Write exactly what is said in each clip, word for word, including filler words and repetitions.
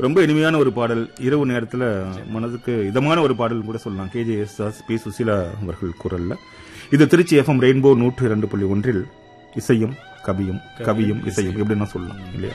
ரொம்ப இனிமையான ஒரு பாடல், இரவு நேரத்துல மனதுக்கு இதமான ஒரு பாடல் கூட சொல்லலாம். K J S Das, B Susheela அவர்கள் குரல்ல. இது திருச்சி எஃப்எம் ரெயின்போ நூற்று இரண்டு புள்ளி ஒன்றில் இசையும் கவியும் கவியும் இசையும் எப்படின்னா சொல்லலாம் இல்லையா.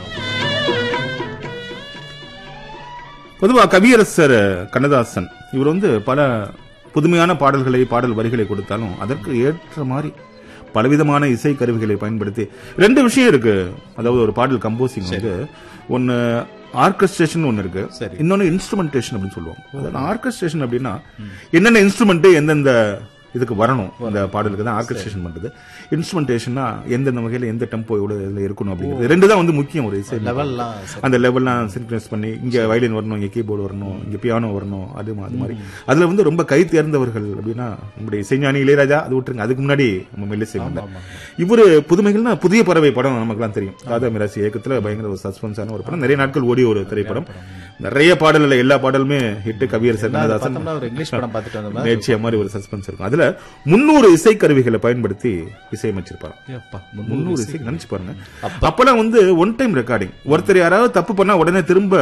பொதுவா கவியரசர் கண்ணதாசன் இவர் வந்து பல புதுமையான பாடல்களை பாடல் வரிகளை கொடுத்தாலும் அதற்கு ஏற்ற மாதிரி பலவிதமான இசை கருவிகளை பயன்படுத்தி ரெண்டு விஷயம் இருக்கு. அதாவது ஒரு பாடல் கம்போசிங் வந்து ஒன்னு ஆர்கெஸ்ட்ரேஷன் ஒன்னு இருக்கு, இன்னொன்னு இன்ஸ்ட்ருமெண்டேஷன் அப்படின்னு சொல்லுவாங்க. ஆர்கெஸ்ட்ரேஷன் அப்படின்னா என்னென்ன இன்ஸ்ட்ருமெண்ட் எந்தெந்த இதுக்கு வரணும் அந்த பாடலுக்கு தான் ஆர்கெஸ்ட்ரேஷன் பண்றது. இன்ஸ்ட்ருமெண்டேஷன்னா எந்தெந்த வகையில எந்த டெம்போ எவ்வளவு இருக்கணும் அப்படிங்கிறது ரெண்டு தான் வந்து முக்கியம். ஒரு இசை அந்த லெவல்லாம் சின்க்ரனைஸ் பண்ணி இங்க வயலின் வரணும், இங்க கீபோர்டு வரணும், இங்க பியானோ வரணும், அது அது மாதிரி அதுல வந்து ரொம்ப கை தேர்ந்தவர்கள் அப்படின்னா நம்முடைய இசைஞானி இளையராஜா. அது விட்டுருங்க, அதுக்கு முன்னாடி நம்ம மெல்லிசை வந்தார். இவரு புதுமைகள்னா புதிய பறவை படம் நமக்குலாம் தெரியும். ராதா மிராசி இயக்கத்துல பயங்கர ஒரு சஸ்பென்ஸான ஒரு படம், நிறைய நாட்கள் ஓடிய ஒரு திரைப்படம். நிறைய பாடல்கள் எல்லா பாடலுமே ஹிட். கவியரசர் கண்ணதாசன் நேர்ச்சியா மாதிரி ஒரு சஸ்பென்ஸ் இருக்கும். அதுல முன்னூறு இசை கருவிகளை பயன்படுத்தி இசையமைச்சிருப்பாரு. முன்னூறு இசை நினைச்சு பாருங்க. அப்பெல்லாம் வந்து ஒன் டைம் ரெக்கார்டிங். ஒருத்தர் யாராவது தப்பு பண்ணா உடனே திரும்ப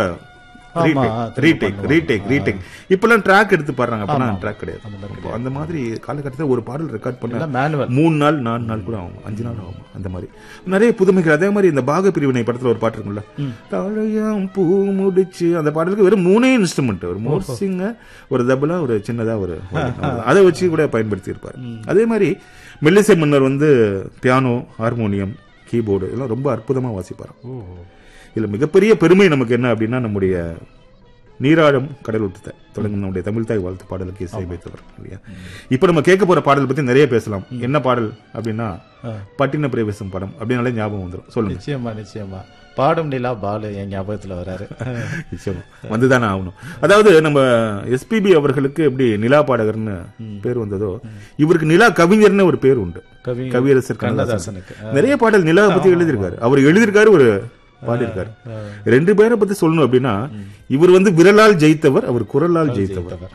ரீடேக் ரீடேக் ரீடேக் இப்பெல்லாம் ட்ராக் எடுத்து பாடுறாங்க. அப்பெல்லாம் ட்ராக் கிடையாது. அந்த மாதிரி காலகட்டத்தில் ஒரு பாடல் ரெக்கார்ட் பண்ண மூணு நாள் நாலு நாள் கூட ஆகும், அஞ்சு நாள் ஆகும். அந்த மாதிரி நிறைய புதுமைகள். அதே மாதிரி இந்த பாக பிரிவினை படத்துல ஒரு பாட்டு இருக்குல்ல, தழையாம் பூ முடிச்சு, அந்த பாடலுக்கு வெறும் மூணே இன்ஸ்ட்ருமெண்ட், ஒரு மோர்சிங்க, ஒரு தபலா, ஒரு சின்னதா ஒரு அதை வச்சு கூட பயன்படுத்தி இருப்பாரு. அதே மாதிரி மெல்லிசை மன்னர் வந்து பியானோ, ஹார்மோனியம், கீபோர்டு எல்லாம் ரொம்ப அற்புதமா வாசிப்பாரு. இதுல மிகப்பெரிய பெருமை நமக்கு என்ன அப்படின்னா நம்முடைய நீராடும் கடல் விட்டு தொடங்கும் நம்முடைய தமிழ் தாய் வாழ்த்து பாடலுக்கு இசையமைத்தவர் இல்லையா. இப்ப நம்ம கேட்க போற பாடல் பத்தி நிறைய பேசலாம். என்ன பாடல் அப்படின்னா பட்டின பிரவேசம் படம் அப்படின்னாலே ஞாபகம் வந்துடும். சொல்லுங்க. நிச்சயமா நிச்சயமா பாடும் நிலா பாலு என் ஞாபகத்துல வராரு. நிச்சயமா வந்துதானே ஆகணும். அதாவது நம்ம எஸ்பிபி அவர்களுக்கு எப்படி நிலா பாடகர்னு பேர் வந்ததோ இவருக்கு நிலா கவிஞர்னு ஒரு பேர் உண்டு. கவியரசர் கண்ணதாசனுக்கு நிறைய பாடல் நிலா பத்தி எழுதியிருக்காரு. அவர் எழுதியிருக்காரு, ஒரு பாடியிருக்காரு. ரெண்டு பேரை பத்தி சொல்லணும் அப்படின்னா இவர் வந்து விரலால் ஜெயித்தவர், அவர் குரலால் ஜெயித்தவர்.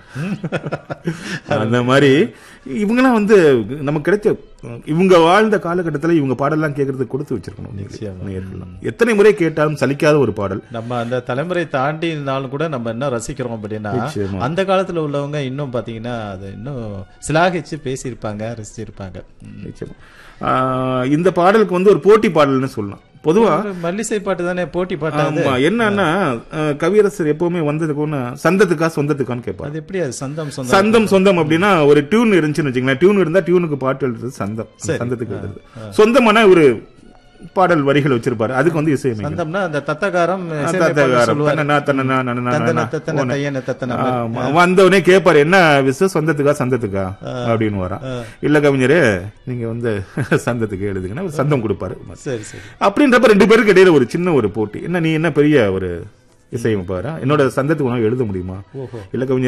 அந்த மாதிரி இவங்கெல்லாம் வந்து நமக்கு கிடைச்ச, இவங்க வாழ்ந்த காலகட்டத்தில் இவங்க பாடலாம் கேட்கறதுக்கு கொடுத்து வச்சிருக்கணும். எத்தனை முறை கேட்டாலும் சலிக்காத ஒரு பாடல். நம்ம அந்த தலைமுறை தாண்டி இருந்தாலும் கூட நம்ம என்ன ரசிக்கிறோம் அப்படின்னா அந்த காலத்துல உள்ளவங்க இன்னும் பாத்தீங்கன்னா அது இன்னும் சிலாகிச்சு பேசியிருப்பாங்க, ரசிச்சிருப்பாங்க. இந்த பாடலுக்கு வந்து ஒரு போட்டி பாடல்னு சொல்லலாம். பொதுவா மல்லிசை பாட்டு தானே போட்டி பாட்டு. என்னன்னா கவியரசர் எப்பவுமே வந்ததுக்கு சந்தத்துக்கா சொந்தத்துக்கான்னு கேட்பாரு. அது எப்படி சந்தம் சந்தம் சொந்தம் அப்படின்னா ஒரு டியூன் இருந்துச்சுன்னு வச்சுங்களேன். டியூன் இருந்தா டியூனுக்கு பாட்டு எழுதுறது சந்தம், சந்தத்துக்கு எழுதுறது. சொந்தமான ஒரு பாடல் வரிகள் வச்சிருப்பாரு, அதுக்கு வந்து இசை சந்தம்னா அந்த தத்தகாரம் வந்தவனே கேட்பாரு, என்ன விச சொந்தத்துக்கா சந்தத்துக்கா அப்படின்னு வரா. இல்ல கவிஞரே நீங்க வந்து சந்தத்துக்கு எழுதுங்கன்னா சந்தம் கொடுப்பாரு. அப்படின்றப்ப ரெண்டு பேருக்கு இடையில ஒரு சின்ன ஒரு போட்டி. என்ன நீ என்ன பெரிய ஒரு இசையமைப்பாரா, என்னோட சந்தத்துக்கு உனக்கு எழுத முடியுமா? இல்ல கவிஞர்